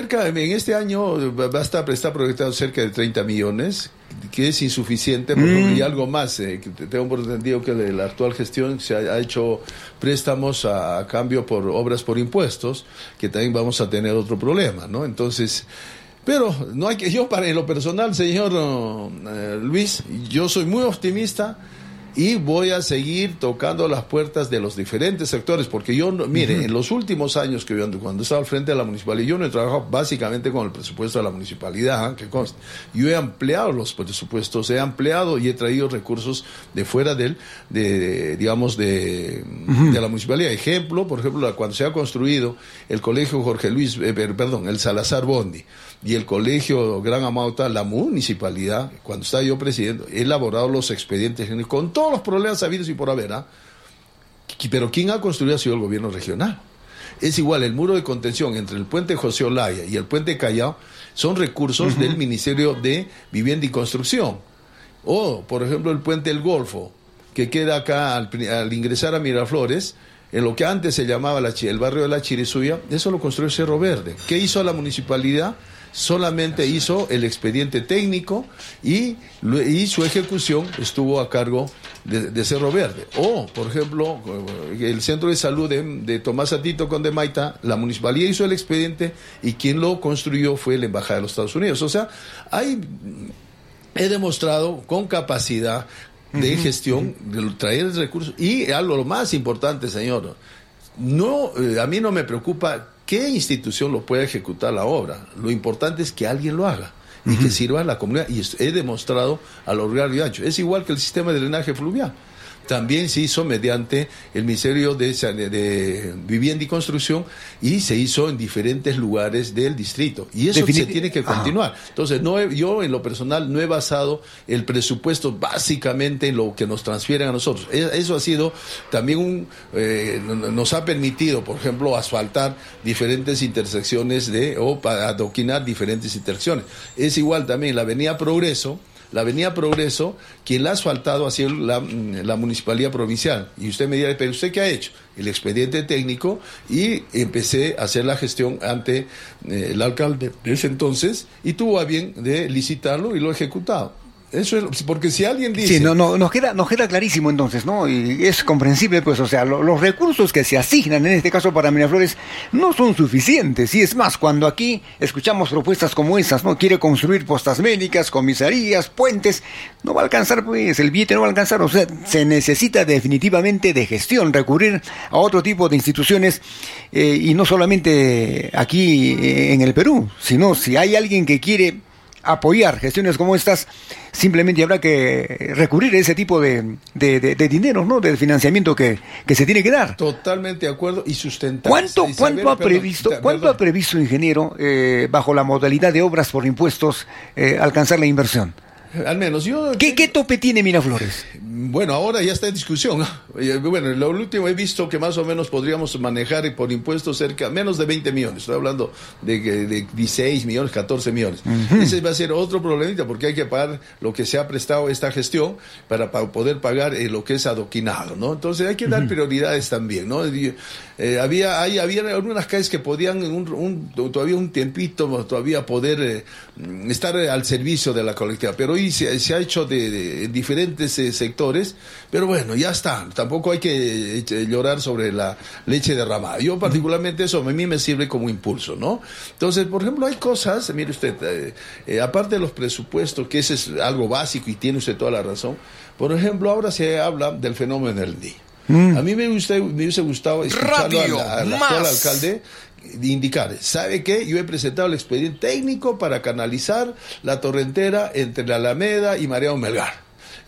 en este año está proyectado cerca de 30 millones, que es insuficiente, y algo más. Tengo por entendido que la actual gestión se ha hecho préstamos a cambio por obras por impuestos, que también vamos a tener otro problema, ¿no? Entonces, pero no hay que, en lo personal, señor Luis, yo soy muy optimista. Y voy a seguir tocando las puertas de los diferentes sectores, porque yo, mire, en los últimos años que cuando estaba al frente de la municipalidad, yo no he trabajado básicamente con el presupuesto de la municipalidad, que consta. Yo he ampliado los presupuestos, he ampliado y he traído recursos de fuera de la municipalidad. Por ejemplo, cuando se ha construido el colegio el Salazar Bondi y el colegio Gran Amauta, la municipalidad, cuando estaba yo presidente, he elaborado los expedientes con todos los problemas habidos y por haber, pero quien ha construido ha sido el gobierno regional. Es igual, el muro de contención entre el puente José Olaya y el puente Callao son recursos del Ministerio de Vivienda y Construcción. O, por ejemplo, el puente El Golfo, que queda acá al ingresar a Miraflores, en lo que antes se llamaba el barrio de la Chirisuya, eso lo construyó Cerro Verde. ¿Qué hizo la municipalidad? Solamente hizo el expediente técnico y su ejecución estuvo a cargo de Cerro Verde. O, por ejemplo, el centro de salud de Tomás Atito Condemaita, la municipalidad hizo el expediente y quien lo construyó fue la Embajada de los Estados Unidos. O sea, he demostrado con capacidad de gestión, de traer recursos. Y algo lo más importante, señor, a mí no me preocupa qué institución lo puede ejecutar la obra. Lo importante es que alguien lo haga y que sirva a la comunidad. Y he demostrado a lo largo y ancho. Es igual que el sistema de drenaje fluvial. También se hizo mediante el Ministerio de Vivienda y Construcción y se hizo en diferentes lugares del distrito. Y eso se tiene que continuar. Entonces, yo en lo personal no he basado el presupuesto básicamente en lo que nos transfieren a nosotros. Eso ha sido también nos ha permitido, por ejemplo, asfaltar diferentes intersecciones o adoquinar diferentes intersecciones. Es igual también la Avenida Progreso, quien la ha asfaltado ha sido la municipalidad provincial. Y usted me dirá, ¿pero usted qué ha hecho? El expediente técnico, y empecé a hacer la gestión ante el alcalde de ese entonces, y tuvo a bien de licitarlo y lo he ejecutado. Eso es, porque si alguien dice... Sí, nos queda clarísimo entonces, ¿no? Y es comprensible, pues, o sea, los recursos que se asignan, en este caso para Miraflores, no son suficientes. Y es más, cuando aquí escuchamos propuestas como esas, ¿no? Quiere construir postas médicas, comisarías, puentes, no va a alcanzar, pues, el billete no va a alcanzar. O sea, se necesita definitivamente de gestión, recurrir a otro tipo de instituciones, y no solamente aquí en el Perú, sino si hay alguien que quiere apoyar gestiones como estas, simplemente habrá que recurrir a ese tipo de dinero, ¿no? De financiamiento que se tiene que dar. Totalmente de acuerdo y sustentable. ¿Cuánto ha previsto, ingeniero, bajo la modalidad de obras por impuestos, alcanzar la inversión? Al menos yo... ¿Qué tope tiene Miraflores? Bueno, ahora ya está en discusión. Bueno, lo último he visto que más o menos podríamos manejar por impuestos menos de 20 millones. Estoy hablando de 16 millones, 14 millones. Ese va a ser otro problemita, porque hay que pagar lo que se ha prestado esta gestión para poder pagar lo que es adoquinado, ¿no? Entonces hay que dar prioridades también, ¿no? Había algunas calles que podían todavía un tiempito todavía poder estar al servicio de la colectividad, pero hoy se ha hecho de diferentes sectores, pero bueno, ya está, tampoco hay que llorar sobre la leche derramada. Yo particularmente eso a mí me sirve como impulso, ¿no? Entonces, por ejemplo, hay cosas, mire usted, aparte de los presupuestos, que ese es algo básico y tiene usted toda la razón. Por ejemplo, ahora se habla del fenómeno del niño. A mí me hubiese gustado escucharlo al actual alcalde indicar, ¿sabe qué? Yo he presentado el expediente técnico para canalizar la torrentera entre la Alameda y Mariano Melgar.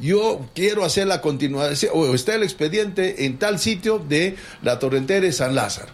Yo quiero hacer la continuación, o está el expediente en tal sitio de la torrentera de San Lázaro.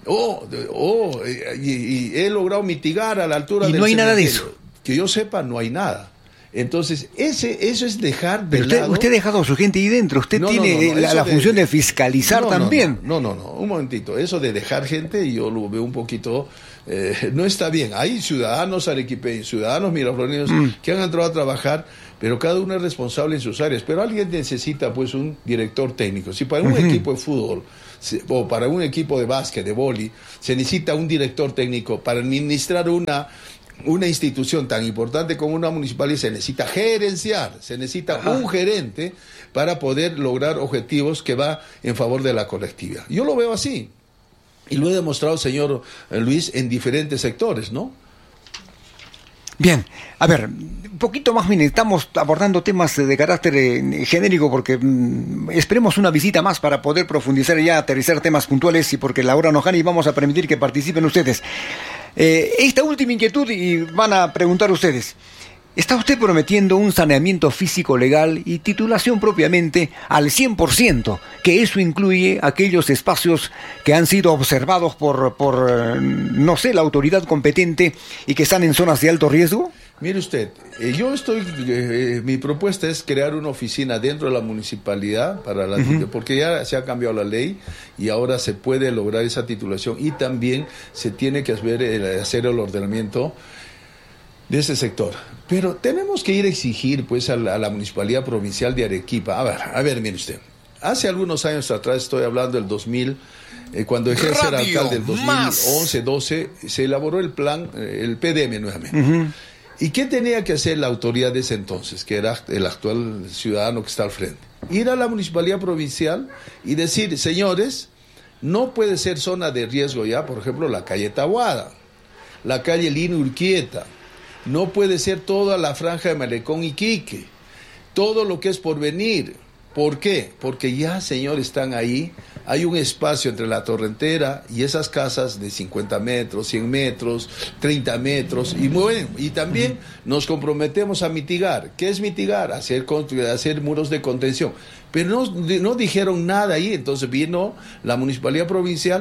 Y he logrado mitigar a la altura del cementerio. Y no hay nada de eso. Que yo sepa, no hay nada. Entonces, eso es dejar de lado... Usted ha dejado a su gente ahí dentro, usted tiene la función de fiscalizar también. No, un momentito, eso de dejar gente, yo lo veo un poquito no está bien. Hay ciudadanos arequipeños, ciudadanos miraflorinos que han entrado a trabajar, pero cada uno es responsable en sus áreas. Pero alguien necesita pues un director técnico. Si para un equipo de fútbol o para un equipo de básquet, de vóley, se necesita un director técnico para administrar una institución tan importante como una municipalidad, se necesita gerenciar, se necesita un gerente para poder lograr objetivos que va en favor de la colectividad. Yo lo veo así, y lo he demostrado, señor Luis, en diferentes sectores, ¿no? Bien, a ver, un poquito más bien, estamos abordando temas de carácter genérico porque esperemos una visita más para poder profundizar y ya aterrizar temas puntuales, y porque la hora nos gana y vamos a permitir que participen ustedes. Esta última inquietud, y van a preguntar ustedes, ¿está usted prometiendo un saneamiento físico legal y titulación propiamente al 100%? Que eso incluye aquellos espacios que han sido observados por no sé, la autoridad competente y que están en zonas de alto riesgo. Mire usted, mi propuesta es crear una oficina dentro de la municipalidad para porque ya se ha cambiado la ley y ahora se puede lograr esa titulación, y también se tiene que hacer el ordenamiento de ese sector. Pero tenemos que ir a exigir pues a la Municipalidad Provincial de Arequipa. A ver, mire usted, hace algunos años atrás, estoy hablando del 2000, cuando dejé de ser alcalde, del 2011, 12, se elaboró el plan, el PDM nuevamente. ¿Y qué tenía que hacer la autoridad de ese entonces, que era el actual ciudadano que está al frente? Ir a la Municipalidad Provincial y decir, señores, no puede ser zona de riesgo ya, por ejemplo, la calle Tahuada, la calle Lino Urquieta, no puede ser toda la franja de Malecón Iquique, todo lo que es Porvenir. ¿Por qué? Porque ya, señores, están ahí, hay un espacio entre la torrentera y esas casas de 50 metros, 100 metros, 30 metros, y también nos comprometemos a mitigar. ¿Qué es mitigar? Hacer muros de contención. Pero no dijeron nada ahí, entonces vino la Municipalidad Provincial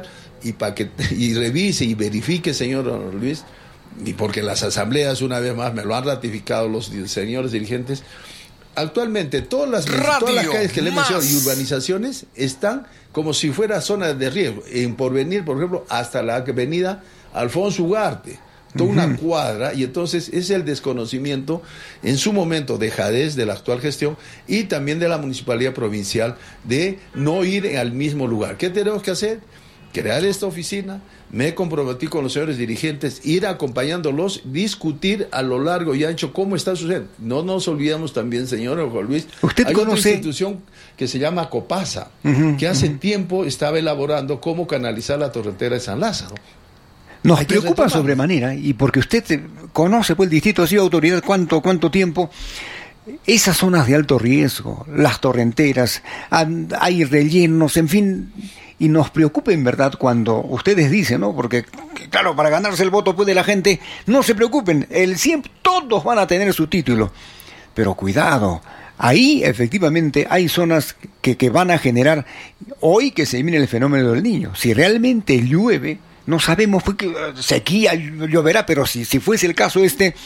y revise y verifique, señor Luis, y porque las asambleas, una vez más, me lo han ratificado los señores dirigentes. Actualmente todas las calles que le he mencionado y urbanizaciones están como si fuera zona de riesgo. En Porvenir, por ejemplo, hasta la avenida Alfonso Ugarte, toda una cuadra, y entonces es el desconocimiento, en su momento dejadez de la actual gestión y también de la Municipalidad Provincial de no ir al mismo lugar. ¿Qué tenemos que hacer? Crear esta oficina. Me comprometí con los señores dirigentes, ir acompañándolos, discutir a lo largo y ancho cómo está sucediendo. No nos olvidemos también, señor Juan Luis, ¿usted conoce otra institución que se llama Copasa, que hace tiempo estaba elaborando cómo canalizar la torrentera de San Lázaro? Nos preocupa sobremanera, y porque usted conoce pues el distrito, ha sido autoridad cuánto tiempo. Esas zonas de alto riesgo, las torrenteras, hay rellenos, en fin. Y nos preocupa en verdad cuando ustedes dicen, ¿no? Porque, claro, para ganarse el voto pues de la gente, no se preocupen, todos van a tener su título. Pero cuidado, ahí efectivamente hay zonas que van a generar, hoy que se viene el fenómeno del Niño. Si realmente llueve, no sabemos, fue que sequía, lloverá, pero si fuese el caso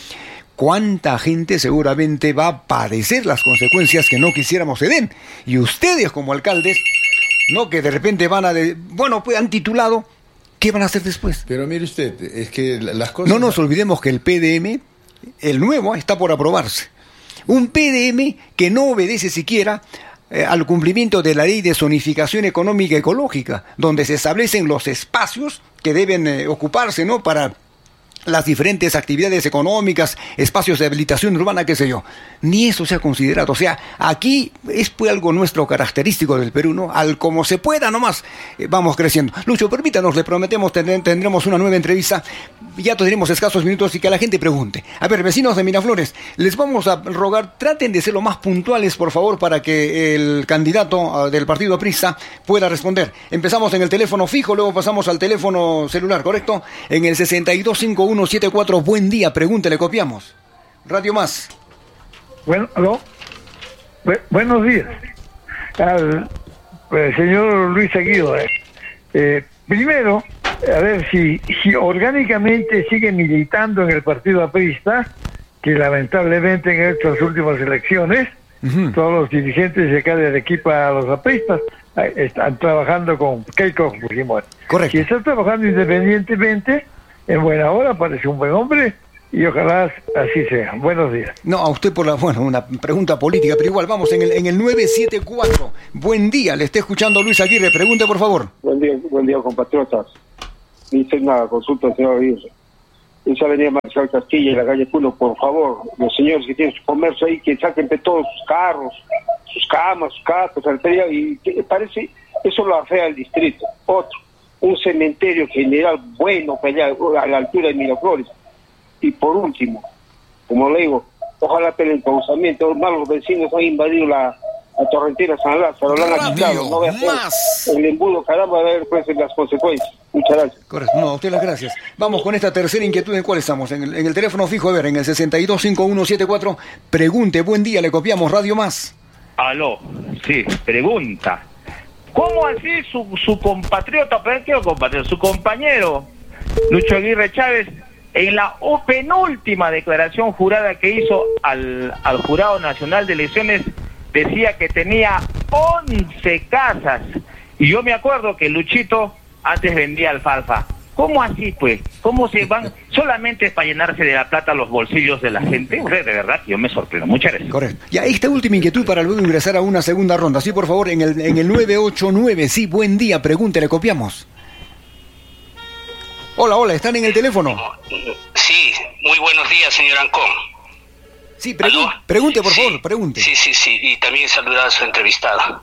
cuánta gente seguramente va a padecer las consecuencias que no quisiéramos se den. Y ustedes como alcaldes, no que de repente pues han titulado, ¿qué van a hacer después? Pero mire usted, es que las cosas... No nos olvidemos que el PDM, el nuevo, está por aprobarse. Un PDM que no obedece siquiera al cumplimiento de la ley de zonificación económica ecológica, donde se establecen los espacios que deben ocuparse, ¿no?, para las diferentes actividades económicas, espacios de habilitación urbana, qué sé yo. Ni eso se ha considerado. O sea, aquí es pues algo nuestro característico del Perú, ¿no? Al como se pueda nomás, vamos creciendo. Lucho, permítanos, le prometemos, tendremos una nueva entrevista. Ya tendremos escasos minutos y que la gente pregunte. A ver, vecinos de Miraflores, les vamos a rogar, traten de ser lo más puntuales, por favor, para que el candidato del partido aprista pueda responder. Empezamos en el teléfono fijo, luego pasamos al teléfono celular, ¿correcto? En el 625174, buen día, pregúntele, copiamos. Radio Más. Bueno, ¿aló? Buenos días. Al señor Luis Seguido. Primero, a ver si orgánicamente sigue militando en el partido aprista, que lamentablemente en estas últimas elecciones, todos los dirigentes de acá de Arequipa, los apristas, están trabajando con Keiko Fujimori. Correcto. Si está trabajando independientemente, en buena hora, parece un buen hombre, y ojalá así sea. Buenos días. No, a usted por una pregunta política, pero igual vamos en el 974. Buen día, le está escuchando Luis Aguirre, pregunte por favor. Buen día, compatriotas. Hice una consulta, señor Aguirre. Esa avenida Marcial Castilla y la calle Puno, por favor, los señores que tienen su comercio ahí, que saquen de todos sus carros, sus camas, sus cartas, y que parece, eso lo afea al distrito. Otro, un cementerio general bueno allá a la altura de Miraflores. Y por último, como le digo, ojalá tenga el causamiento, los vecinos han invadido la Torrentera San Lázaro, lo han quitado, no vea el embudo, caramba, a ver pues las consecuencias. Muchas gracias. Correcto, no, a usted las gracias. Vamos con esta tercera inquietud, ¿en cuál estamos? En el teléfono fijo, a ver, en el 625174, pregunte, buen día, le copiamos Radio Más. Aló, sí, pregunta. ¿Cómo así su compatriota, su compañero, Lucho Aguirre Chávez, en la penúltima declaración jurada que hizo al Jurado Nacional de Elecciones, decía que tenía 11 casas? Y yo me acuerdo que Luchito antes vendía alfalfa. ¿Cómo así, pues? ¿Cómo se van? ¿Solamente es para llenarse de la plata los bolsillos de la gente? De verdad, yo me sorprendo. Muchas gracias. Correcto. Ya, esta última inquietud para luego ingresar a una segunda ronda. Sí, por favor, en el 989. Sí, buen día, pregúntele, copiamos. Hola, ¿están en el teléfono? Sí, muy buenos días, señor Ancón. Sí, pregunte, por favor, pregunte. Sí, y también saludar a su entrevistado.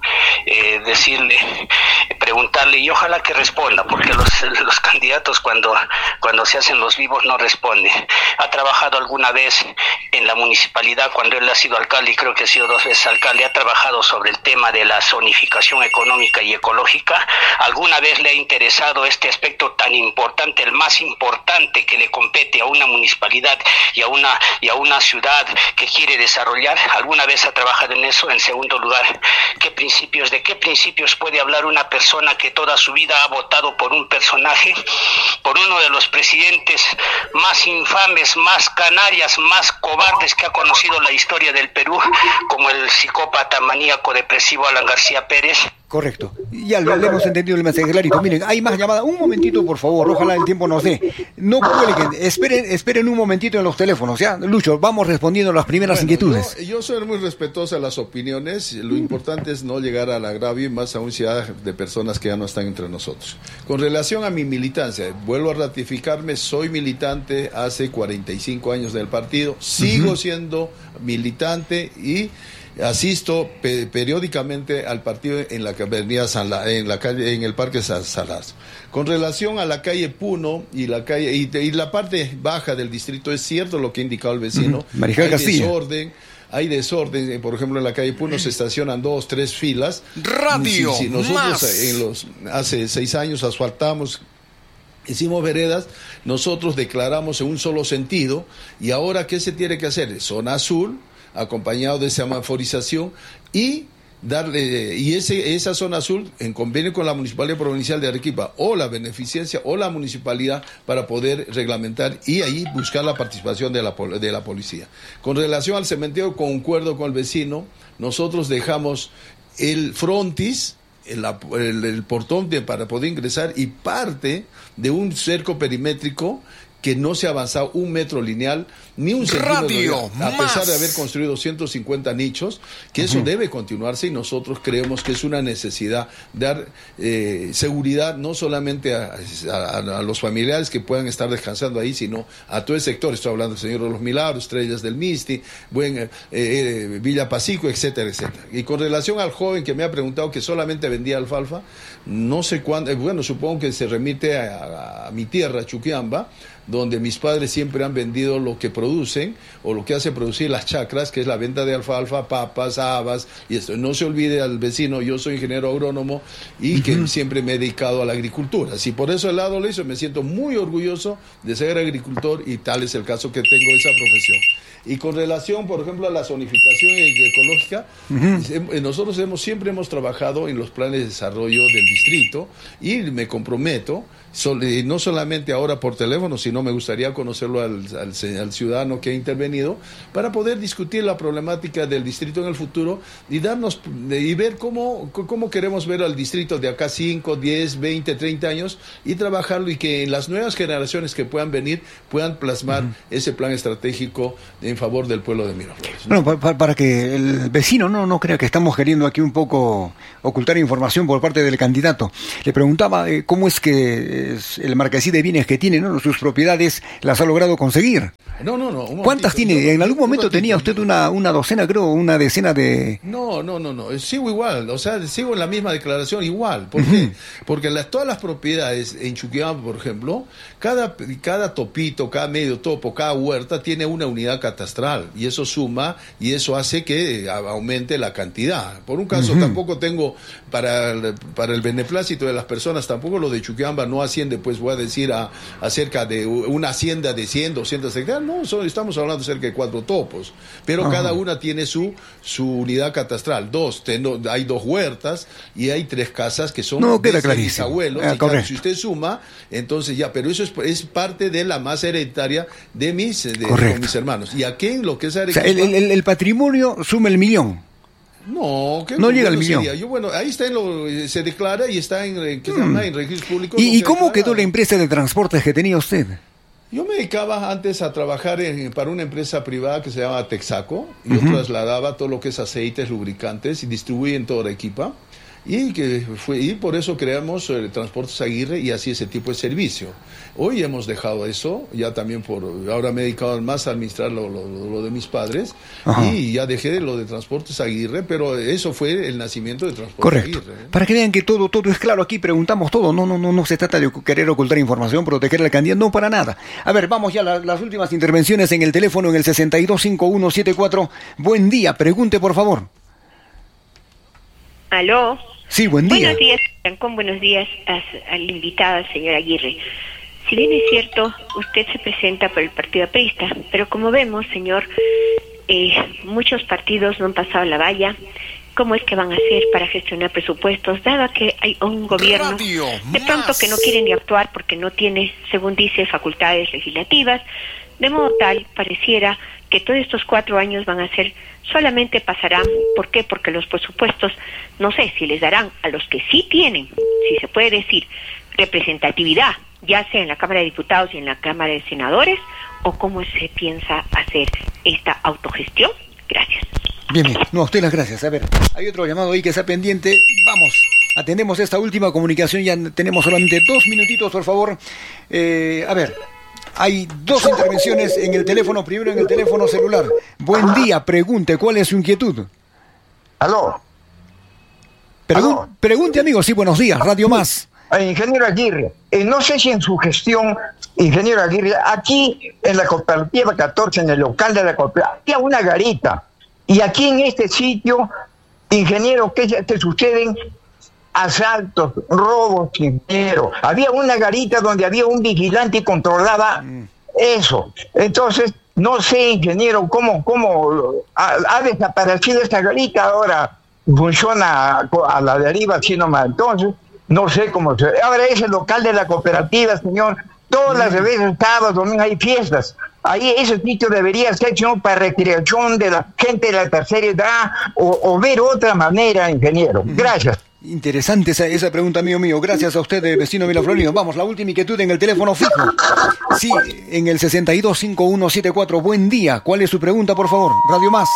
Preguntarle, y ojalá que responda, porque los candidatos cuando se hacen los vivos no responden. ¿Ha trabajado alguna vez en la municipalidad cuando él ha sido alcalde, y creo que ha sido 2 veces alcalde, ha trabajado sobre el tema de la zonificación económica y ecológica? ¿Alguna vez le ha interesado este aspecto tan importante, el más importante que le compete a una municipalidad y a una ciudad que quiere desarrollar? ¿Alguna vez ha trabajado en eso? En segundo lugar, ¿de qué principios puede hablar una persona que toda su vida ha votado por un personaje, por uno de los presidentes más infames, más canallas, más cobardes que ha conocido la historia del Perú, como el psicópata maníaco depresivo Alan García Pérez? Correcto. Ya le hemos entendido el mensaje clarito. Miren, hay más llamadas. Un momentito, por favor. Ojalá el tiempo nos dé. No cuelguen. Esperen un momentito en los teléfonos, ¿ya? Lucho, vamos respondiendo las primeras inquietudes. Yo soy muy respetuoso de las opiniones. Lo importante es no llegar al agravio, y más aún si hay de personas que ya no están entre nosotros. Con relación a mi militancia, vuelvo a ratificarme. Soy militante hace 45 años del partido. Sigo siendo militante y asisto periódicamente al partido en la avenida en el Parque San Lázaro. Con relación a la calle Puno y la calle y la parte baja del distrito, es cierto lo que ha indicado el vecino. Mariscal Castilla. Hay desorden, por ejemplo en la calle Puno se estacionan 2, 3 filas. Radio nosotros Más. Hace 6 años asfaltamos, hicimos veredas, nosotros declaramos en un solo sentido, y ahora ¿qué se tiene que hacer? Zona azul, acompañado de semaforización, y esa zona azul en convenio con la Municipalidad Provincial de Arequipa o la beneficencia o la municipalidad para poder reglamentar y ahí buscar la participación de la policía. Con relación al cementerio, concuerdo con el vecino, nosotros dejamos el frontis, el portón para poder ingresar, y parte de un cerco perimétrico que no se ha avanzado 1 metro lineal ni un centímetro, a pesar de haber construido 150 nichos, que eso debe continuarse, y nosotros creemos que es una necesidad dar seguridad no solamente a los familiares que puedan estar descansando ahí, sino a todo el sector. Estoy hablando del Señor de los Milagros, Estrellas del Misti, Villa Pasico, etcétera, etcétera. Y con relación al joven que me ha preguntado que solamente vendía alfalfa, no sé cuándo, supongo que se remite a mi tierra, Chuquiamba, donde mis padres siempre han vendido lo que producen o lo que hace producir las chacras, que es la venta de alfalfa, papas, habas y esto. No se olvide al vecino, yo soy ingeniero agrónomo y que siempre me he dedicado a la agricultura. Si por ese lado lo hizo, me siento muy orgulloso de ser agricultor, y tal es el caso que tengo esa profesión. Y con relación, por ejemplo, a la zonificación ecológica, nosotros siempre hemos trabajado en los planes de desarrollo del distrito, y me comprometo, no solamente ahora por teléfono, sino sino me gustaría conocerlo al ciudadano que ha intervenido, para poder discutir la problemática del distrito en el futuro y ver cómo queremos ver al distrito de acá 5, 10, 20, 30 años y trabajarlo, y que las nuevas generaciones que puedan venir puedan plasmar ese plan estratégico en favor del pueblo de Miraflores, ¿no? Bueno, para que el vecino no crea que estamos queriendo aquí un poco ocultar información por parte del candidato. Le preguntaba cómo es que el marquesí de bienes que tiene, ¿no?, sus propiedades, las ha logrado conseguir. No. ¿Cuántas tiene? En algún momento tenía usted una docena, creo, una decena de... No. Sigo igual, o sea, sigo en la misma declaración igual. ¿Por qué? Porque todas las propiedades en Chuquibamba, por ejemplo, cada topito, cada medio topo, cada huerta tiene una unidad catastral, y eso suma y eso hace que aumente la cantidad. Por un caso, tampoco tengo para el beneplácito de las personas, tampoco lo de Chuquibamba no asciende, pues voy a decir, a cerca de una hacienda de 100, 200 hectáreas. No, estamos hablando de cerca de 4 topos, pero cada una tiene su unidad catastral. Hay 2 huertas y hay 3 casas que son de mis abuelos. Y claro, si usted suma, entonces ya, pero eso es parte de la masa hereditaria de mis hermanos. Y aquí en lo que es Arequipa, o sea, el patrimonio suma el millón. No llega al millón. Ahí está se declara y está en registros públicos. ¿Y cómo quedó la empresa de transportes que tenía usted? Yo me dedicaba antes a trabajar para una empresa privada que se llama Texaco. Yo trasladaba todo lo que es aceites, lubricantes, y distribuía en toda Arequipa. Y por eso creamos Transportes Aguirre, y así ese tipo de servicio. Hoy hemos dejado eso, ya también ahora me he dedicado más a administrar lo de mis padres. Y ya dejé lo de Transportes Aguirre, pero eso fue el nacimiento de Transportes Aguirre. Para que vean que todo es claro, aquí preguntamos todo, no se trata de querer ocultar información, proteger al candidato, no, para nada. A ver, vamos ya a las últimas intervenciones en el teléfono, en el 625174. Buen día, pregunte por favor. ¿Aló? Sí, buen día. Buenos días, Francón, buenos días al invitado, al señor Aguirre. Si bien es cierto, usted se presenta por el partido aprista, pero como vemos, señor, muchos partidos no han pasado la valla. ¿Cómo es que van a hacer para gestionar presupuestos, dado que hay un gobierno de pronto que no quiere ni actuar porque no tiene, según dice, facultades legislativas? De modo tal, pareciera que todos estos 4 años solamente pasarán. ¿Por qué? Porque los presupuestos, no sé si les darán a los que sí tienen, si se puede decir, representatividad, ya sea en la Cámara de Diputados y en la Cámara de Senadores, o cómo se piensa hacer esta autogestión. Gracias. Bien. No, a usted las gracias. A ver, hay otro llamado ahí que está pendiente. Vamos, atendemos esta última comunicación. Ya tenemos solamente 2 minutitos, por favor. A ver, hay 2 intervenciones en el teléfono. Primero en el teléfono celular. Buen día, pregunte, ¿cuál es su inquietud? ¿Aló? Pregunte, amigo. Sí, buenos días, Radio Más. Ingeniero Aguirre, no sé si en su gestión, ingeniero Aguirre, aquí en la cooperativa 14, en el local de la cooperativa, había una garita. Y aquí en este sitio, ingeniero, ¿qué suceden? Asaltos, robos, ingeniero. Había una garita donde había un vigilante y controlaba eso. Entonces, no sé, ingeniero, cómo ha desaparecido esta garita, ahora funciona a la deriva, así nomás. Entonces, no sé cómo se... Ahora es el local de la cooperativa, señor. Todas las veces, sábados, domingos, hay fiestas. Ahí ese sitio debería ser, señor, para recreación de la gente de la tercera edad, o ver otra manera, ingeniero. Gracias. Interesante esa pregunta, amigo mío. Gracias a usted, vecino Miraflorino. Vamos, la última inquietud en el teléfono fijo. Sí, en el 625174. Buen día. ¿Cuál es su pregunta, por favor? Radio Más.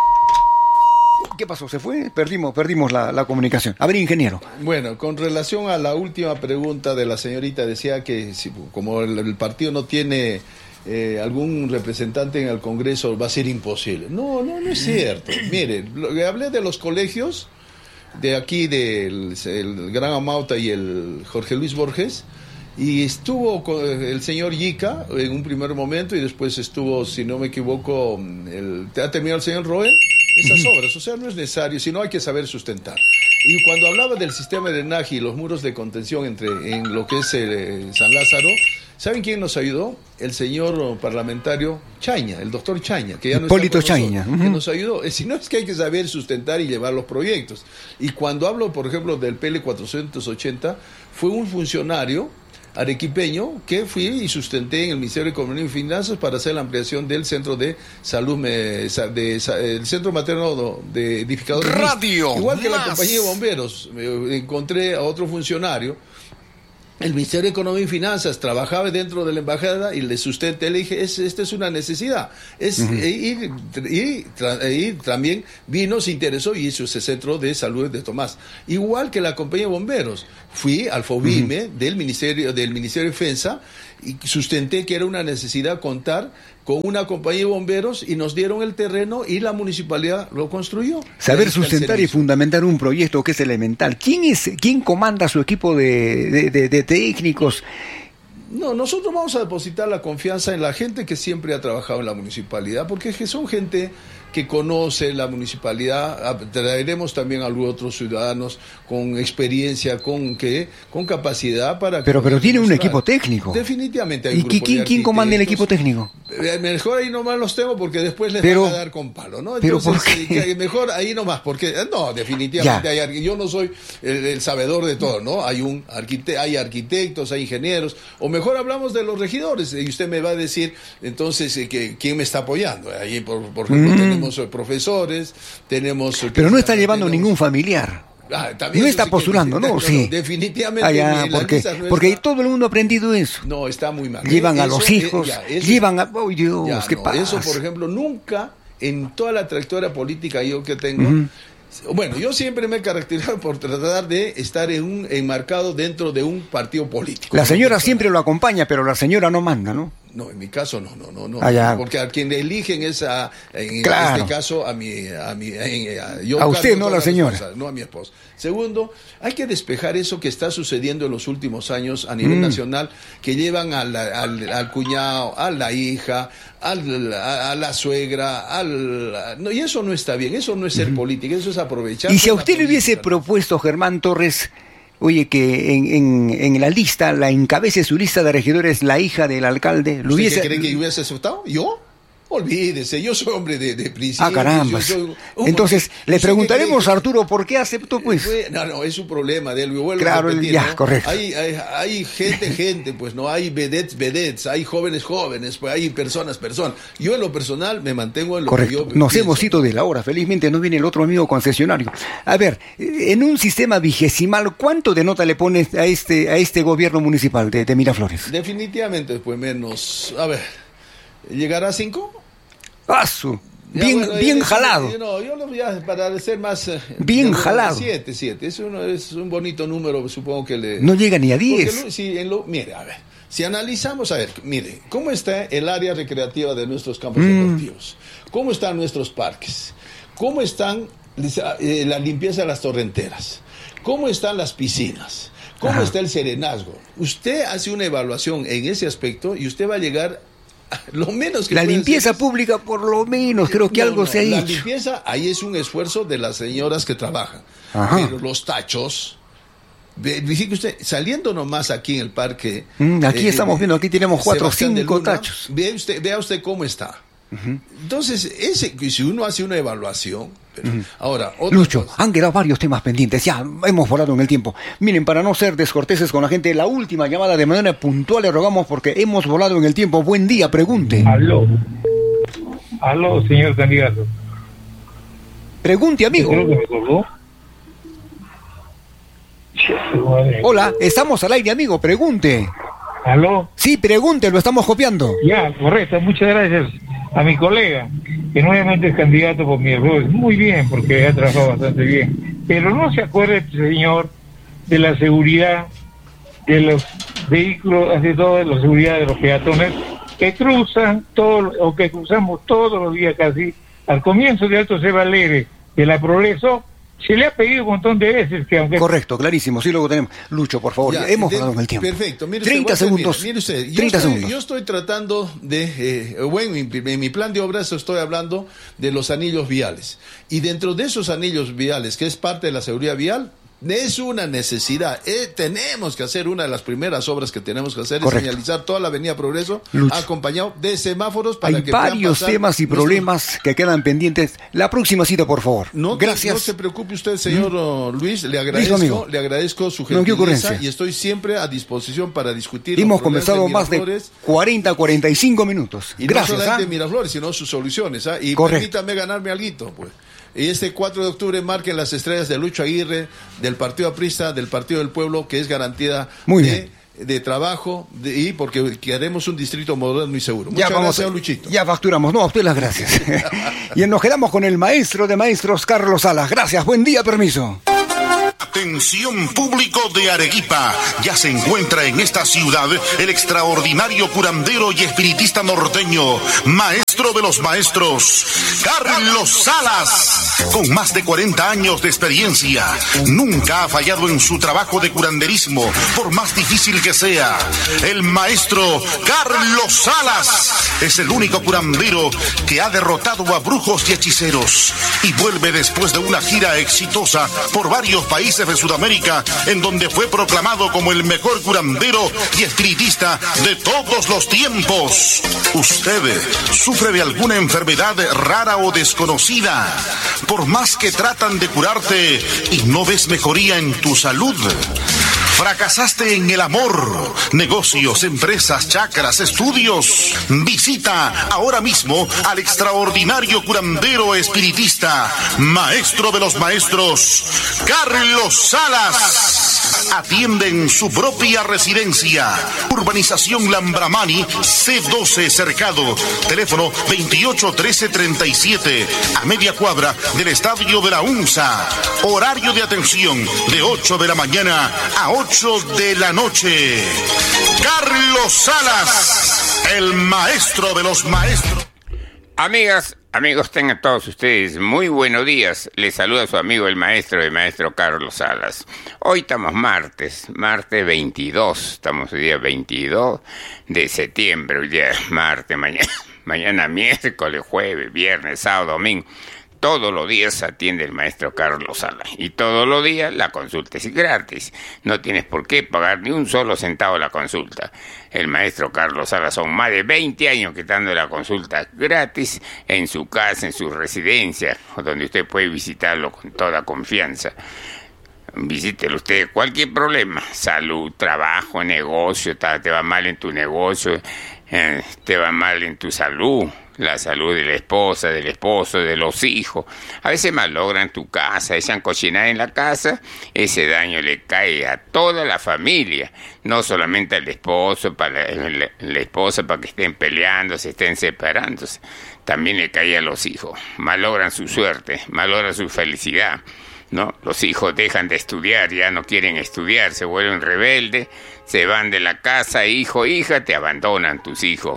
¿Qué pasó? ¿Se fue? Perdimos la comunicación. A ver, ingeniero. Bueno, con relación a la última pregunta de la señorita, decía que como el partido no tiene algún representante en el Congreso, va a ser imposible. No es cierto. Mire, hablé de los colegios de aquí, el Gran Amauta y el Jorge Luis Borges, y estuvo con el señor Yica en un primer momento, y después estuvo, si no me equivoco, ¿ha terminado el señor Roel? Esas obras, o sea, no es necesario, sino hay que saber sustentar. Y cuando hablaba del sistema de drenaje y los muros de contención en lo que es San Lázaro, ¿saben quién nos ayudó? El señor parlamentario Chaña, el doctor Chaña, que ya no Hipólito está con Chaña, nosotros, que nos ayudó. Si no, es que hay que saber sustentar y llevar los proyectos. Y cuando hablo, por ejemplo, del PL 480, fue un funcionario arequipeño que fui y sustenté en el Ministerio de Economía y Finanzas para hacer la ampliación del centro de salud, el centro materno de edificadores. Radio. Igual que la compañía de bomberos, encontré a otro funcionario. El Ministerio de Economía y Finanzas trabajaba dentro de la embajada y le sustenté, le dije, esta es una necesidad. Y también vino, se interesó y hizo ese centro de salud de Tomás. Igual que la compañía de bomberos. Fui al FOBIME del Ministerio de Defensa y sustenté que era una necesidad contar con una compañía de bomberos y nos dieron el terreno y la municipalidad lo construyó. Saber sustentar y fundamentar un proyecto que es elemental. ¿Quién comanda su equipo de técnicos? No, nosotros vamos a depositar la confianza en la gente que siempre ha trabajado en la municipalidad, porque son gente que conoce la municipalidad. Traeremos también a algunos otros ciudadanos con experiencia, con capacidad para... Pero tiene un equipo técnico. Definitivamente hay un grupo. ¿Y quién comanda el equipo técnico? Mejor ahí nomás los tengo porque después les van a dar con palo, ¿no? Entonces, mejor ahí nomás, porque no, definitivamente yo no soy el sabedor de todo, ¿no? Hay arquitectos, hay ingenieros, o mejor hablamos de los regidores, y usted me va a decir entonces quién me está apoyando. Ahí, por ejemplo, tenemos profesores, tenemos... Pero no está llevando ningún familiar. No está postulando, ¿no? Sí. Definitivamente. Porque todo el mundo ha aprendido eso. No, está muy mal. Llevan a los hijos, llevan a... ¡Oh, Dios! ¿Qué pasa? Eso, por ejemplo, nunca en toda la trayectoria política que tengo... Bueno, yo siempre me he caracterizado por tratar de estar enmarcado dentro de un partido político. La señora siempre lo acompaña, pero la señora no manda, ¿no? No, en mi caso no. Porque a quien le eligen es en este caso a usted, no a la señora. No a mi esposa. Segundo, hay que despejar eso que está sucediendo en los últimos años a nivel nacional, que llevan al cuñado, a la hija, a la suegra, y eso no está bien, eso no es ser política, eso es aprovechar. Y si a usted le hubiese propuesto, Germán Torres, oye, que en la lista, la encabece su lista de regidores la hija del alcalde, ¿Usted qué cree que yo hubiese aceptado? ¿Yo? Olvídese, yo soy hombre de principios. Caramba. Entonces, le preguntaremos a Arturo por qué aceptó, pues. No, es un problema de él. Claro, ¿no? Correcto. Hay gente, pues, no hay vedettes, hay jóvenes, pues hay personas. Yo en lo personal me mantengo en lo que yo Nos hemos ido de la hora, felizmente no viene el otro amigo concesionario. A ver, en un sistema vigesimal, ¿cuánto de nota le pones a este gobierno municipal de Miraflores? Definitivamente, pues menos, a ver, ¿llegará a 5? ¡Paso! Bien jalado. Yo lo voy a, para ser más... bien jalado. 7. Es un bonito número, supongo que le... No llega ni a 10. Mire, a ver, si analizamos, mire, ¿cómo está el área recreativa de nuestros campos deportivos? ¿Cómo están nuestros parques? ¿Cómo están la limpieza de las torrenteras? ¿Cómo están las piscinas? ¿Cómo está el serenazgo? Usted hace una evaluación en ese aspecto y usted va a llegar... Lo menos que la limpieza pública, por lo menos, creo que algo se ha hecho. La limpieza, ahí es un esfuerzo de las señoras que trabajan. Pero los tachos, fíjese usted, saliendo nomás aquí en el parque. Aquí estamos viendo, aquí tenemos 4 o 5 tachos. Vea usted cómo está. Entonces, si uno hace una evaluación, ahora, Lucho, han quedado varios temas pendientes, ya hemos volado en el tiempo. Miren, para no ser descorteses con la gente, la última llamada de manera puntual le rogamos porque hemos volado en el tiempo. Buen día, pregunte. Aló, señor candidato. Pregunte, amigo. Creo que me colgó. Hola, estamos al aire, amigo, pregunte. ¿Aló? Sí, pregunte, lo estamos copiando. Ya, correcto, muchas gracias a mi colega, que nuevamente es candidato por Miraflores. Muy bien, porque ha trabajado bastante bien. Pero no se acuerde, señor, de la seguridad de los vehículos, ante todo de la seguridad de los peatones, que cruzan que cruzamos todos los días casi. Al comienzo de Alto Cebalere, de la Progreso, se le ha pedido un montón de veces que aunque... Correcto, clarísimo, sí, luego tenemos. Lucho, por favor, hemos hablado en el tiempo. Perfecto, mire 30 segundos. Mire usted, 30 segundos. Yo estoy tratando de... en mi plan de obras estoy hablando de los anillos viales. Y dentro de esos anillos viales, que es parte de la seguridad vial, Es una necesidad. Tenemos que hacer una de las primeras obras que tenemos que hacer, correcto, es señalizar toda la avenida Progreso, acompañado de semáforos para hay que puedan varios pasar temas y problemas que quedan pendientes. La próxima cita, por favor. Gracias. No se preocupe usted, señor Luis, le agradezco su No, gentileza y estoy siempre a disposición para discutir. Hemos conversado más de 45 minutos. Y gracias. No solamente Miraflores, sino sus soluciones. Y correcto, permítame ganarme alguito, pues. Y este 4 de octubre marquen las estrellas de Lucho Aguirre, del Partido Aprista, del Partido del Pueblo, que es garantía de trabajo, y porque queremos un distrito moderno y seguro. Muchas gracias, señor Luchito. Ya facturamos. No, a usted las gracias. Y nos quedamos con el maestro de maestros, Carlos Salas. Gracias, buen día, permiso. Atención público de Arequipa, ya se encuentra en esta ciudad el extraordinario curandero y espiritista norteño, maestro de los maestros, Carlos Salas. Con más de 40 años de experiencia, nunca ha fallado en su trabajo de curanderismo, por más difícil que sea. El maestro Carlos Salas es el único curandero que ha derrotado a brujos y hechiceros y vuelve después de una gira exitosa por varios países de Sudamérica, en donde fue proclamado como el mejor curandero y espiritista de todos los tiempos. ¿Usted sufre de alguna enfermedad rara o desconocida? Por más que tratan de curarte y no ves mejoría en tu salud. ¿Fracasaste en el amor, negocios, empresas, chakras, estudios? Visita ahora mismo al extraordinario curandero espiritista, maestro de los maestros, Carlos Salas. Atiende en su propia residencia. Urbanización Lambramani, C12 Cercado. Teléfono 281337, a media cuadra del estadio de la UNSA. Horario de atención de 8 de la mañana a 8 de la noche. Carlos Salas, el maestro de los maestros. Amigas, amigos, tengan todos ustedes muy buenos días. Les saluda su amigo el maestro Carlos Salas. Hoy estamos martes 22, estamos el día 22 de septiembre, hoy día es martes, mañana miércoles, jueves, viernes, sábado, domingo. Todos los días atiende el maestro Carlos Salas y todos los días la consulta es gratis. No tienes por qué pagar ni un solo centavo la consulta. El maestro Carlos Salas son más de 20 años que está dando la consulta gratis en su casa, en su residencia, donde usted puede visitarlo con toda confianza. Visítelo usted, cualquier problema, salud, trabajo, negocio, te va mal en tu negocio, te va mal en tu salud, la salud de la esposa, del esposo, de los hijos. A veces malogran tu casa, echan cochinada en la casa, ese daño le cae a toda la familia, no solamente al esposo, para la esposa, para que estén peleando, se estén separándose, también le cae a los hijos, malogran su suerte, malogran su felicidad. ¿No? Los hijos dejan de estudiar, ya no quieren estudiar, se vuelven rebeldes, se van de la casa, hijo, hija, te abandonan tus hijos,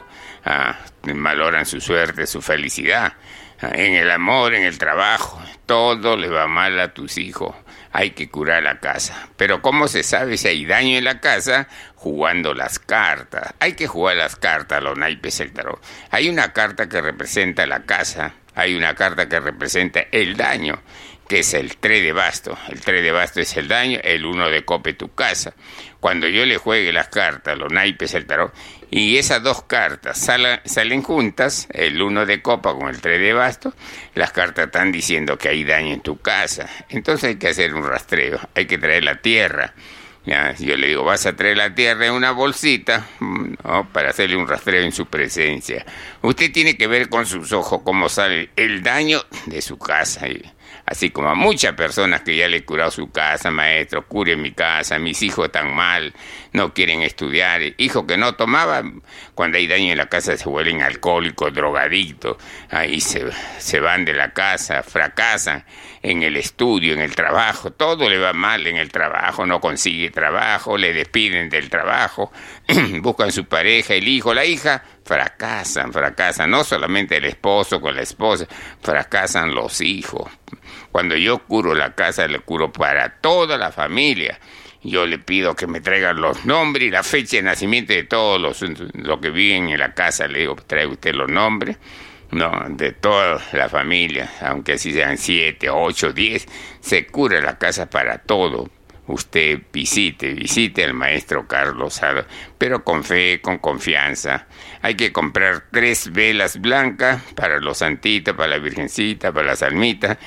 valoran su suerte, su felicidad, en el amor, en el trabajo, todo le va mal a tus hijos. Hay que curar la casa. Pero ¿cómo se sabe si hay daño en la casa? Jugando las cartas. Hay que jugar las cartas, los naipes, el tarot. Hay una carta que representa la casa, hay una carta que representa el daño, que es el 3 de basto. El 3 de basto es el daño, el 1 de copa tu casa. Cuando yo le juegue las cartas, los naipes, el tarot, y esas dos cartas salen juntas, el 1 de copa con el 3 de basto, las cartas están diciendo que hay daño en tu casa. Entonces hay que hacer un rastreo, hay que traer la tierra. Ya, yo le digo, vas a traer la tierra en una bolsita, ¿no? Para hacerle un rastreo en su presencia. Usted tiene que ver con sus ojos cómo sale el daño de su casa. Así como a muchas personas que ya le he curado su casa, maestro, cure mi casa, mis hijos están mal, no quieren estudiar, hijos que no tomaban, cuando hay daño en la casa se vuelven alcohólicos, drogadictos, ahí se van de la casa, fracasan en el estudio, en el trabajo, todo le va mal en el trabajo, no consigue trabajo, le despiden del trabajo, buscan su pareja, el hijo, la hija, fracasan, no solamente el esposo con la esposa, fracasan los hijos. Cuando yo curo la casa, le curo para toda la familia. Yo le pido que me traigan los nombres y la fecha de nacimiento de todos los que viven en la casa. Le digo, trae usted los nombres, no, de toda la familia, aunque así sean 7, 8, 10, se cura la casa para todo, usted visite al maestro Carlos Salas, pero con fe, con confianza. Hay que comprar 3 velas blancas para los santitos, para la virgencita, para las almitas,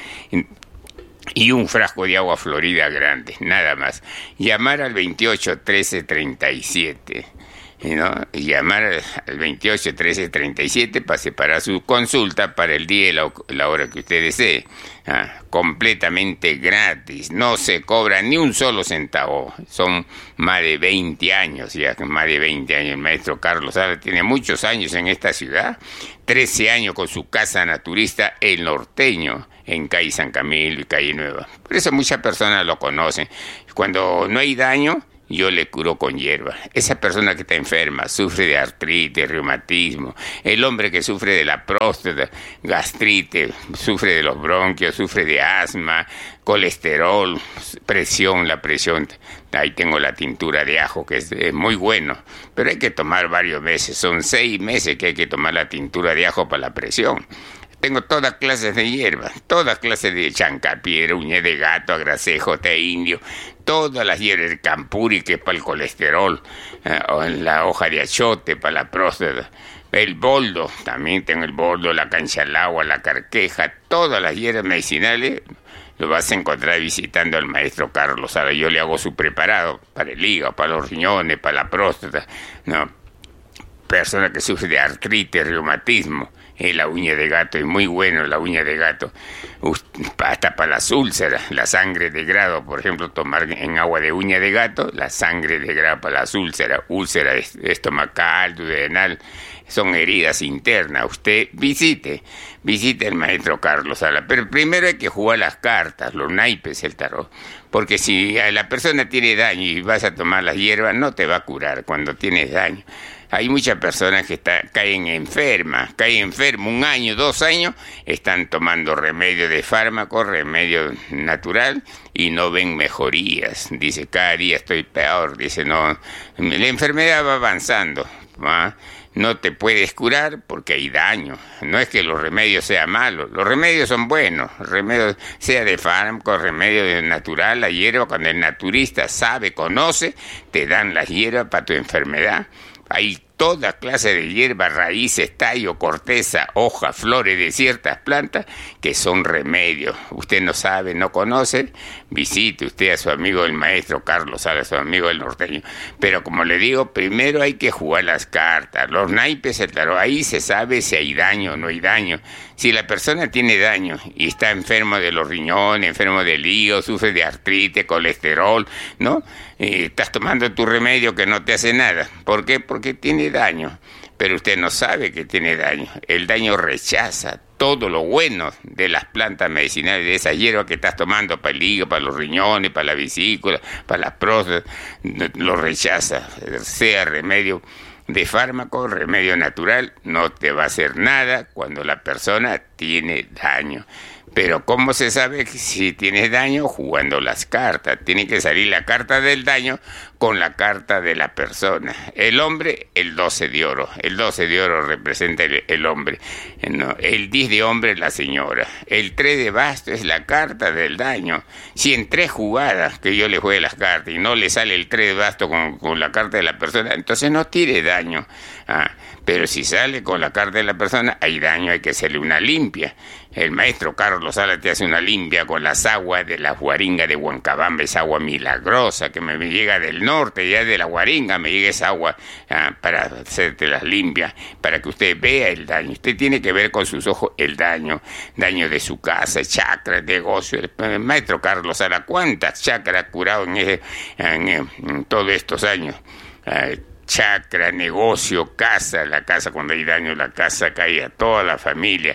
y un frasco de agua florida grande, nada más. Llamar al 28 13 37. ¿No? Llamar al 28 13 37 para separar su consulta para el día y la hora que usted desee. Completamente gratis, no se cobra ni un solo centavo. Son más de 20 años, ya más de 20 años. El maestro Carlos Salas tiene muchos años en esta ciudad, 13 años con su casa naturista El Norteño, en calle San Camilo y calle Nueva. Por eso muchas personas lo conocen. Cuando no hay daño, yo le curo con hierba. Esa persona que está enferma, sufre de artritis, reumatismo, el hombre que sufre de la próstata, gastritis, sufre de los bronquios, sufre de asma, colesterol, presión, la presión. Ahí tengo la tintura de ajo, que es muy bueno, pero hay que tomar varios meses. Son 6 meses que hay que tomar la tintura de ajo para la presión. Tengo todas clases de hierbas, todas clases de chancapiedra, uña de gato, agracejo, té indio, todas las hierbas de campuri, que es para el colesterol, o la hoja de achote para la próstata, el boldo, también tengo el boldo, la cancha al agua, la carqueja, todas las hierbas medicinales lo vas a encontrar visitando al maestro Carlos Salas. Yo le hago su preparado para el hígado, para los riñones, para la próstata, ¿no? Persona que sufre de artritis, reumatismo, la uña de gato es muy bueno, la uña de gato, hasta para las úlceras, la sangre de grado, por ejemplo, tomar en agua de uña de gato, la sangre de grado para las úlceras estomacal, duodenal, son heridas internas. Usted visite el maestro Carlos Salas, pero primero hay que jugar las cartas, los naipes, el tarot, porque si la persona tiene daño y vas a tomar las hierbas, no te va a curar cuando tienes daño. Hay muchas personas que caen enfermo 1 año, 2 años, están tomando remedio de fármaco, remedio natural, y no ven mejorías. Dice, cada día estoy peor. Dice, no, la enfermedad va avanzando, ¿va? No te puedes curar porque hay daño. No es que los remedios sean malos, los remedios son buenos, remedios sea de fármaco, remedio de natural, la hierba, cuando el naturista sabe, conoce, te dan las hierbas para tu enfermedad. Hay toda clase de hierbas, raíces, tallo, corteza, hojas, flores de ciertas plantas que son remedios. Usted no sabe, no conoce, visite usted a su amigo el maestro Carlos Salas, su amigo el norteño. Pero como le digo, primero hay que jugar las cartas, los naipes, el tarot, ahí se sabe si hay daño o no hay daño. Si la persona tiene daño y está enfermo de los riñones, enfermo del hígado, sufre de artritis, colesterol, ¿no? Estás tomando tu remedio que no te hace nada. ¿Por qué? Porque tiene daño. Pero usted no sabe que tiene daño. El daño rechaza todo lo bueno de las plantas medicinales, de esa hierba que estás tomando para el hígado, para los riñones, para la vesícula, para la próstata. Lo rechaza. Sea remedio de fármaco, remedio natural, no te va a hacer nada cuando la persona tiene daño. Pero ¿cómo se sabe si tienes daño? Jugando las cartas. Tiene que salir la carta del daño con la carta de la persona. El hombre, el 12 de oro. El 12 de oro representa el hombre. No, el 10 de hombre, la señora. El 3 de basto es la carta del daño. Si en 3 jugadas que yo le juegue las cartas y no le sale el 3 de basto con la carta de la persona, entonces no tire daño. Pero si sale con la carta de la persona, hay daño, hay que hacerle una limpia. El maestro Carlos Salas te hace una limpia con las aguas de la Guaringa de Huancabamba, esa agua milagrosa que me llega del norte, ya de la Guaringa me llega esa agua para hacerte las limpias, para que usted vea el daño. Usted tiene que ver con sus ojos el daño de su casa, chakras, negocio. El maestro Carlos Salas, ¿cuántas chakras ha curado en todos estos años? Chakra, negocio, casa, la casa cuando hay daño, la casa cae a toda la familia.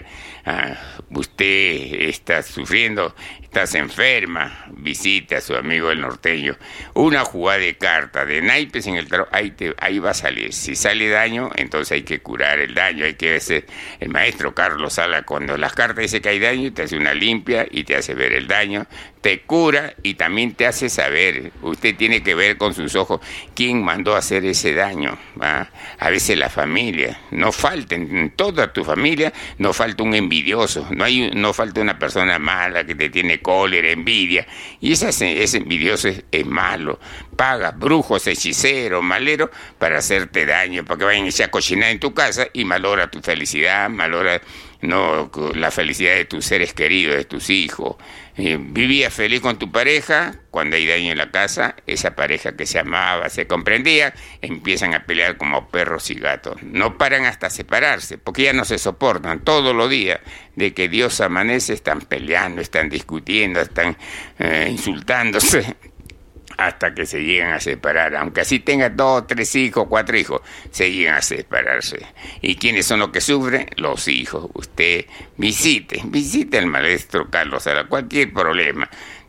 Usted está sufriendo, estás enferma, visita a su amigo el norteño. Una jugada de carta, de naipes en el tarot, ahí va a salir. Si sale daño, entonces hay que curar el daño. Hay que ver el maestro Carlos Salas, cuando las cartas dice que hay daño, te hace una limpia y te hace ver el daño, te cura y también te hace saber. Usted tiene que ver con sus ojos quién mandó a hacer ese daño. A veces la familia, no falta, en toda tu familia no falta un envidioso, no falta una persona mala que te tiene cólera, envidia, y ese envidioso es malo. Paga brujos, hechiceros, maleros para hacerte daño, para que vayan a echar cochinada en tu casa y malogra tu felicidad, malogra la felicidad de tus seres queridos, de tus hijos. Vivías feliz con tu pareja, cuando hay daño en la casa, esa pareja que se amaba, se comprendía, empiezan a pelear como perros y gatos. No paran hasta separarse, porque ya no se soportan. Todos los días, de que Dios amanece, están peleando, están discutiendo, están insultándose, hasta que se llegan a separar. Aunque así tengan 2, 3 hijos, 4 hijos, se llegan a separarse. ¿Y quiénes son los que sufren? Los hijos. Usted visite al maestro Carlos Salas. Cualquier problema.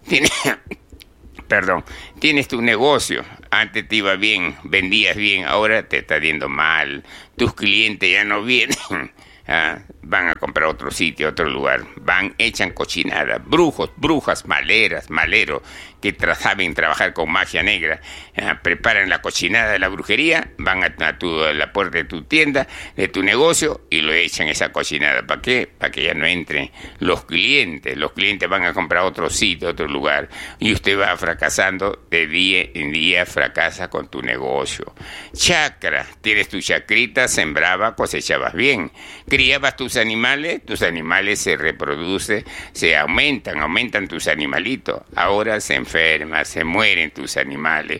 Tienes tu negocio. Antes te iba bien, vendías bien, ahora te está yendo mal. Tus clientes ya no vienen. Van a comprar otro sitio, otro lugar, echan cochinada, brujos, brujas, maleros, que saben trabajar con magia negra, preparan la cochinada de la brujería, van a la puerta de tu tienda, de tu negocio, y lo echan esa cochinada. ¿Para qué? Para que ya no entren los clientes van a comprar otro sitio, otro lugar, y usted va fracasando, de día en día fracasa con tu negocio. Chakra, tienes tu chacrita, sembraba, cosechabas bien, criabas tus animales se reproducen, se aumentan tus animalitos. Ahora se enferman, se mueren tus animales.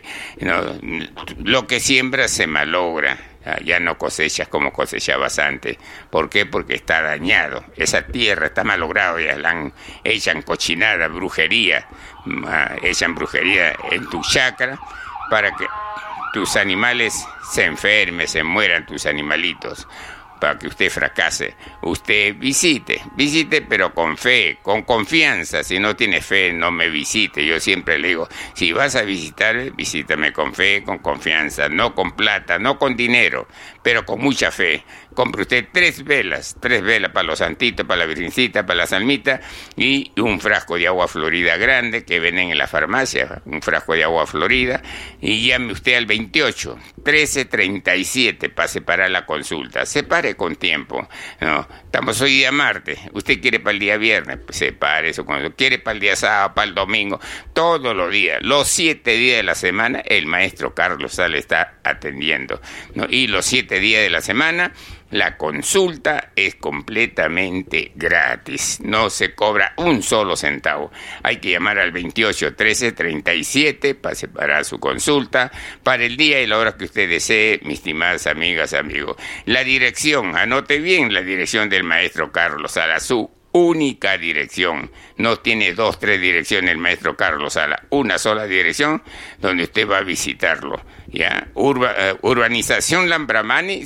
Lo que siembras se malogra. Ya no cosechas como cosechabas antes. ¿Por qué? Porque está dañado. Esa tierra está malograda, echan cochinada, brujería. Echan brujería en tu chakra para que tus animales se enfermen, se mueran tus animalitos. Para que usted fracase, usted visite, pero con fe, con confianza. Si no tiene fe, no me visite. Yo siempre le digo, si vas a visitarme, visítame con fe, con confianza, no con plata, no con dinero, pero con mucha fe. Compre usted 3 velas para los santitos, para la virgencita, para la salmita, y un frasco de agua florida grande que venden en la farmacia, un frasco de agua florida, y llame usted al 28 13 37 para separar la consulta. Separe con tiempo. Estamos hoy día martes, usted quiere para el día viernes, pues separe eso. Cuando quiere para el día sábado, para el domingo, todos los días, los 7 días de la semana, el maestro Carlos Salas está atendiendo, y los 7 días de la semana la consulta es completamente gratis, no se cobra un solo centavo. Hay que llamar al 28 13 37 para separar su consulta para el día y la hora que usted desee, mis estimadas amigas, amigos. La dirección, anote bien la dirección del maestro Carlos Salas, su única dirección. No tiene 2, 3 direcciones el maestro Carlos Salas, una sola dirección donde usted va a visitarlo. ¿Ya? Urbanización Lambramani,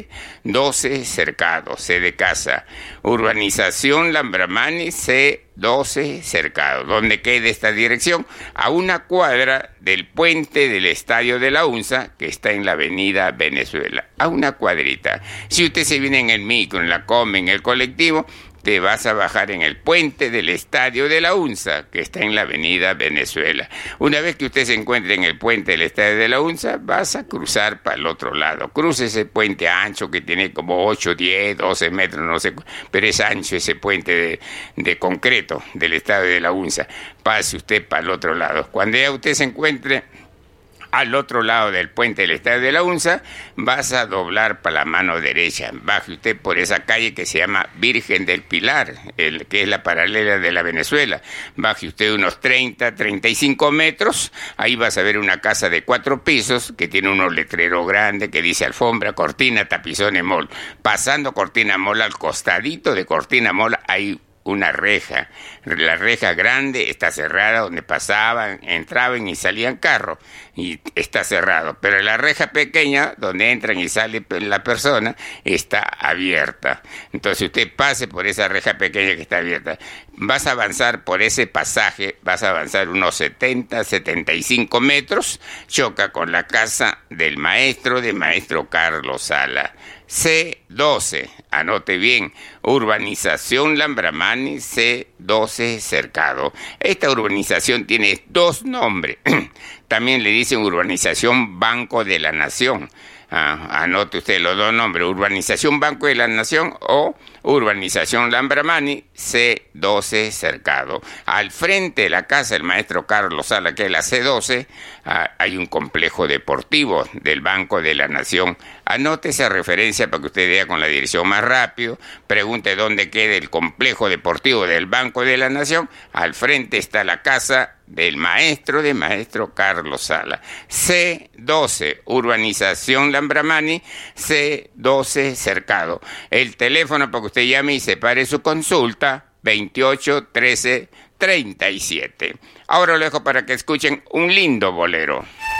C12 Cercado, C de casa. Urbanización Lambramani, C12 Cercado. ¿Dónde queda esta dirección? A una cuadra del puente del Estadio de la UNSA, que está en la avenida Venezuela. A una cuadrita. Si usted se viene en el micro, en la come, en el colectivo, te vas a bajar en el puente del Estadio de la UNSA, que está en la avenida Venezuela. Una vez que usted se encuentre en el puente del Estadio de la UNSA, vas a cruzar para el otro lado. Cruce ese puente ancho que tiene como 8, 10, 12 metros, no sé, pero es ancho ese puente de concreto del Estadio de la UNSA. Pase usted para el otro lado. Cuando ya usted se encuentre al otro lado del puente del Estadio de la UNSA, vas a doblar para la mano derecha. Baje usted por esa calle que se llama Virgen del Pilar, que es la paralela de la Venezuela. Baje usted unos 30, 35 metros. Ahí vas a ver una casa de 4 pisos que tiene unos letreros grandes que dice Alfombra, Cortina, Tapizones Mall. Pasando Cortina Mall, al costadito de Cortina Mall hay una reja. La reja grande está cerrada, donde pasaban, entraban y salían carros, y está cerrado. Pero la reja pequeña, donde entran y sale la persona, está abierta. Entonces usted pase por esa reja pequeña que está abierta. Vas a avanzar por ese pasaje, vas a avanzar unos 70, 75 metros, choca con la casa del maestro Carlos Salas. C12, anote bien, urbanización Lambramani C12 Cercado. Esta urbanización tiene 2 nombres, también le dicen urbanización Banco de la Nación. Anote usted los 2 nombres, urbanización Banco de la Nación o urbanización Lambramani C12 Cercado. Al frente de la casa del maestro Carlos Sala, que es la C12, hay un complejo deportivo del Banco de la Nación. Anote esa referencia para que usted vea con la dirección más rápido, pregunte dónde queda el complejo deportivo del Banco de la Nación. Al frente está la casa del maestro Carlos Sala. C12, urbanización Lambramani, C12 Cercado. El teléfono para que usted llame y separe su consulta, 28 13 37. Ahora lo dejo para que escuchen un lindo bolero.